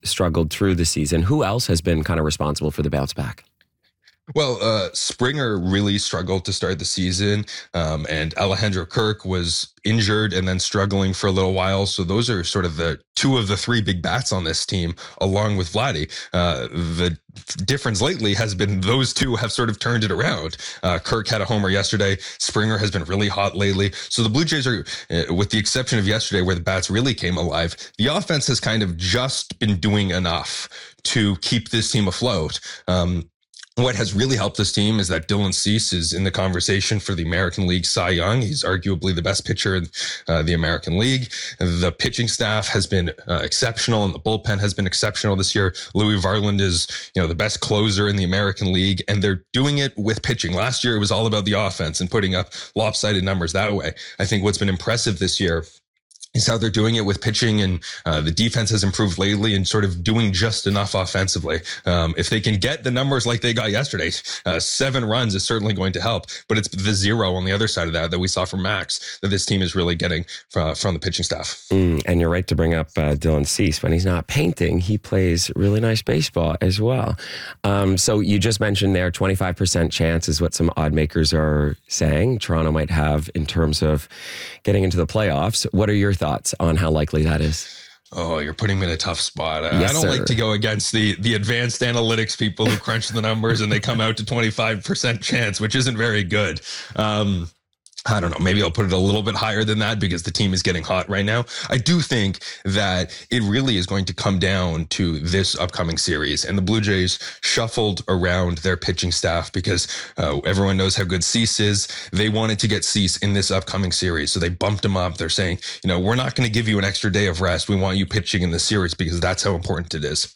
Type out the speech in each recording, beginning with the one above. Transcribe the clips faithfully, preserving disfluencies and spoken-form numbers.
struggled through the season. Who else has been kind of responsible for the bounce back? Well, uh, Springer really struggled to start the season, um, and Alejandro Kirk was injured and then struggling for a little while. So those are sort of the two of the three big bats on this team, along with Vladdy. Uh, the difference lately has been those two have sort of turned it around. Uh, Kirk had a homer yesterday. Springer has been really hot lately. So the Blue Jays are, uh, with the exception of yesterday where the bats really came alive, the offense has kind of just been doing enough to keep this team afloat. Um, What has really helped this team is that Dylan Cease is in the conversation for the American League Cy Young. He's arguably the best pitcher in uh, the American League. The pitching staff has been uh, exceptional, and the bullpen has been exceptional this year. Louis Varland is, you know, the best closer in the American League, and they're doing it with pitching. Last year, it was all about the offense and putting up lopsided numbers that way. I think what's been impressive this year is how they're doing it with pitching, and uh, the defense has improved lately and sort of doing just enough offensively. Um, if they can get the numbers like they got yesterday, uh, seven runs is certainly going to help, but it's the zero on the other side of that that we saw from Max that this team is really getting from, from the pitching staff. Mm, and you're right to bring up uh, Dylan Cease. When he's not painting, he plays really nice baseball as well. Um, so you just mentioned there, twenty-five percent chance is what some odd makers are saying Toronto might have in terms of getting into the playoffs. What are your thoughts on how likely that is? Oh, you're putting me in a tough spot. Yes, I don't sir. like to go against the the advanced analytics people who crunch the numbers and they come out to twenty-five percent chance, which isn't very good. Um, I don't know. Maybe I'll put it a little bit higher than that because the team is getting hot right now. I do think that it really is going to come down to this upcoming series. And the Blue Jays shuffled around their pitching staff because uh, everyone knows how good Cease is. They wanted to get Cease in this upcoming series. So they bumped him up. They're saying, you know, we're not going to give you an extra day of rest. We want you pitching in the series because that's how important it is.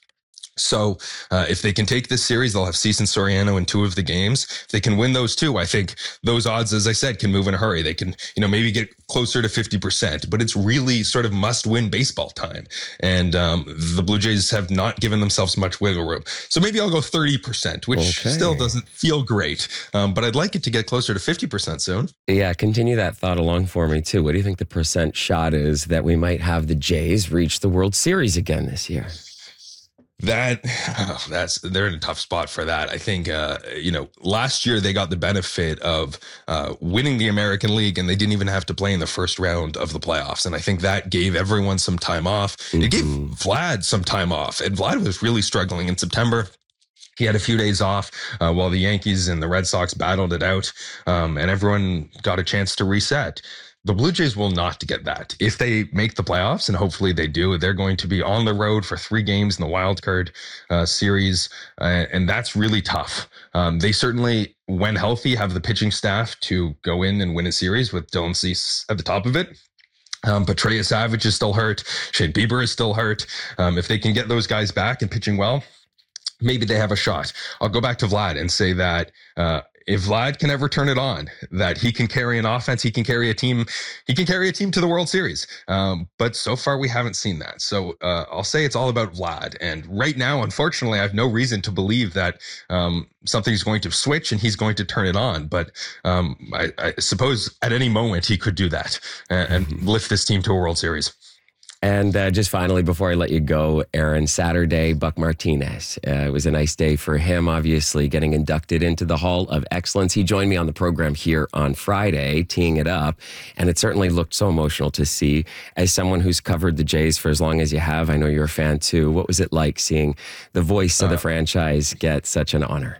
So uh, if they can take this series, they'll have Cease and Soriano in two of the games. If they can win those two, I think those odds, as I said, can move in a hurry. They can, you know, maybe get closer to fifty percent, but it's really sort of must-win baseball time. And um, the Blue Jays have not given themselves much wiggle room. So maybe I'll go thirty percent, which Okay. still doesn't feel great. Um, but I'd like it to get closer to fifty percent soon. Yeah, continue that thought along for me too. What do you think the percent shot is that we might have the Jays reach the World Series again this year? That oh, that's they're in a tough spot for that. I think uh, you know last year they got the benefit of uh, winning the American League, and they didn't even have to play in the first round of the playoffs. And I think that gave everyone some time off. Mm-hmm. It gave Vlad some time off, and Vlad was really struggling in September. He had a few days off uh, while the Yankees and the Red Sox battled it out, um, and everyone got a chance to reset. The Blue Jays will not get that. If they make the playoffs, and hopefully they do, they're going to be on the road for three games in the wild card uh, series, uh, and that's really tough. Um, they certainly, when healthy, have the pitching staff to go in and win a series with Dylan Cease at the top of it. Um, but Trey Savage is still hurt. Shane Bieber is still hurt. Um, if they can get those guys back and pitching well, maybe they have a shot. I'll go back to Vlad and say that uh, if Vlad can ever turn it on, that he can carry an offense, he can carry a team, he can carry a team to the World Series. Um, but so far we haven't seen that. So uh, I'll say it's all about Vlad. And right now, unfortunately, I have no reason to believe that um, something's going to switch and he's going to turn it on. But um, I, I suppose at any moment he could do that and, and lift this team to a World Series. And uh, just finally, before I let you go, Aaron, Saturday, Buck Martinez. Uh, it was a nice day for him, obviously, getting inducted into the Hall of Excellence. He joined me on the program here on Friday, teeing it up, and it certainly looked so emotional to see. As someone who's covered the Jays for as long as you have, I know you're a fan too. What was it like seeing the voice of the uh, franchise get such an honor?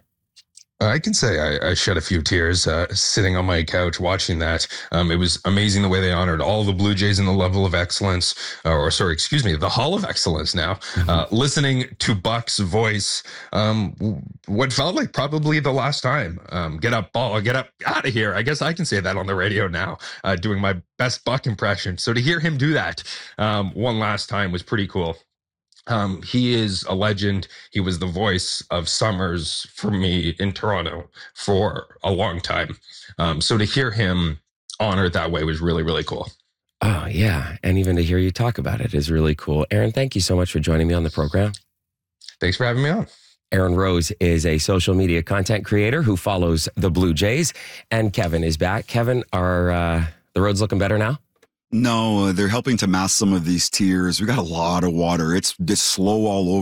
I can say I, I shed a few tears uh, sitting on my couch watching that. Um, it was amazing the way they honored all the Blue Jays in the level of excellence, uh, or sorry, excuse me, the Hall of Excellence now. Mm-hmm. Uh, listening to Buck's voice, um, what felt like probably the last time. Um, get up, ball, get up, out of here. I guess I can say that on the radio now, uh, doing my best Buck impression. So to hear him do that um, one last time was pretty cool. Um, he is a legend. He was the voice of Summers for me in Toronto for a long time. Um, so to hear him honored that way was really, really cool. Oh, yeah. And even to hear you talk about it is really cool. Aaron, thank you so much for joining me on the program. Thanks for having me on. Aaron Rose is a social media content creator who follows the Blue Jays. And Kevin is back. Kevin, are uh, the roads looking better now? No, they're helping to mask some of these tears. We got a lot of water. It's just slow all over.